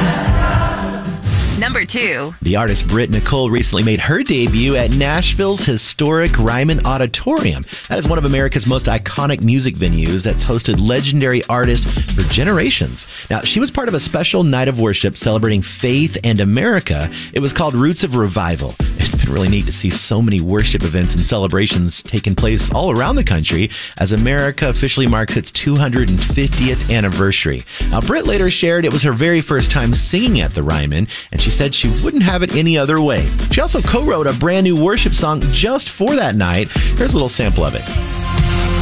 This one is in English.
Number 2. The artist Britt Nicole recently made her debut at Nashville's historic Ryman Auditorium. That is one of America's most iconic music venues that's hosted legendary artists for generations. Now, she was part of a special night of worship celebrating faith and America. It was called Roots of Revival. It's been really neat to see so many worship events and celebrations taking place all around the country as America officially marks its 250th anniversary. Now, Britt later shared it was her very first time singing at the Ryman, and she said she wouldn't have it any other way. She also co-wrote a brand new worship song just for that night. Here's a little sample of it.